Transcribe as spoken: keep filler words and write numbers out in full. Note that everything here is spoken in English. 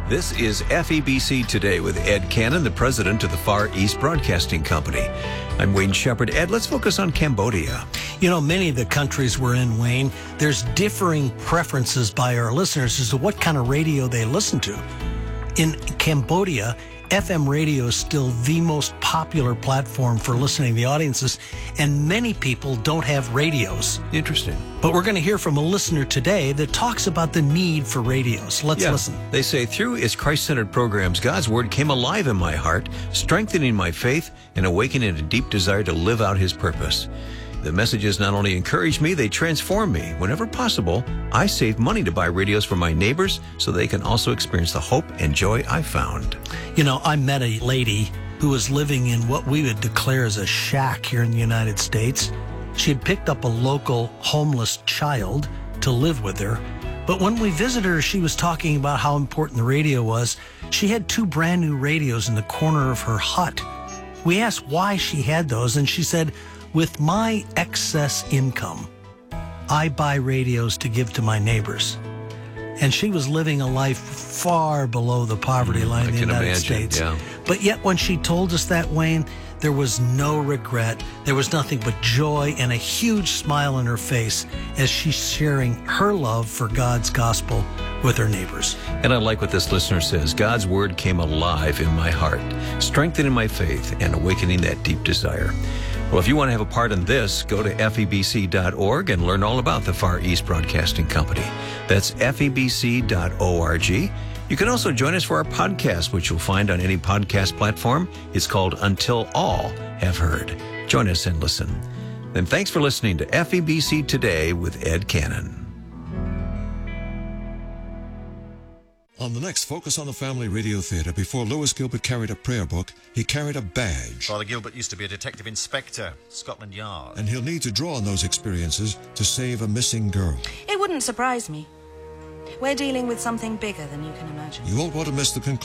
This is F E B C Today with Ed Cannon, the president of the Far East Broadcasting Company. I'm Wayne Shepherd. Ed, let's focus on Cambodia. You know, many of the countries we're in, Wayne, there's differing preferences by our listeners as to what kind of radio they listen to. In Cambodia, F M radio is still the most popular platform for listening to the audiences, and many people don't have radios. Interesting. But we're going to hear from a listener today that talks about the need for radios. Let's yeah. listen. They say, through its Christ-centered programs, God's Word came alive in my heart, strengthening my faith and awakening a deep desire to live out His purpose. The messages not only encourage me, they transform me. Whenever possible, I save money to buy radios for my neighbors so they can also experience the hope and joy I found. You know, I met a lady who was living in what we would declare as a shack here in the United States. She had picked up a local homeless child to live with her. But when we visited her, she was talking about how important the radio was. She had two brand new radios in the corner of her hut. We asked why she had those, and she said, with my excess income, I buy radios to give to my neighbors. And she was living a life far below the poverty mm, line I in the can United imagine, States. Yeah. But yet when she told us that, Wayne, there was no regret. There was nothing but joy and a huge smile on her face as she's sharing her love for God's gospel with her neighbors. And I like what this listener says. God's Word came alive in my heart, strengthening my faith and awakening that deep desire. Well, if you want to have a part in this, go to F E B C dot org and learn all about the Far East Broadcasting Company. That's F E B C dot org. You can also join us for our podcast, which you'll find on any podcast platform. It's called Until All Have Heard. Join us and listen. Then thanks for listening to F E B C Today with Ed Cannon. On the next Focus on the Family Radio Theatre, before Lewis Gilbert carried a prayer book, he carried a badge. Father Gilbert used to be a detective inspector, Scotland Yard. And he'll need to draw on those experiences to save a missing girl. It wouldn't surprise me. We're dealing with something bigger than you can imagine. You won't want to miss the conclusion.